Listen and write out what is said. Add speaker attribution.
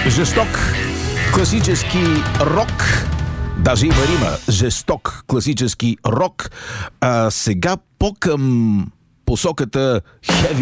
Speaker 1: Жесток класически рок. Даже има рима. Жесток класически рок. А сега по-към посоката heavy